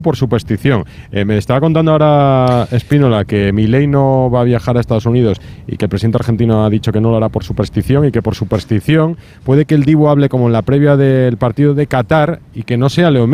por superstición. Me estaba contando ahora Spínola que Milei no va a viajar a Estados Unidos y que el presidente argentino ha dicho que no lo hará por superstición y que por superstición puede que el Dibu hable como en la previa del partido de Qatar y que no sea Leo Messi.